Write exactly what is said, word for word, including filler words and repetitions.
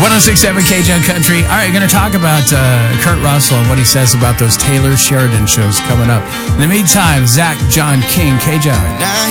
one oh six point seven K J Country. All right, going to talk about uh, Kurt Russell and what he says about those Taylor Sheridan shows coming up. In the meantime, Zach, John King, K J.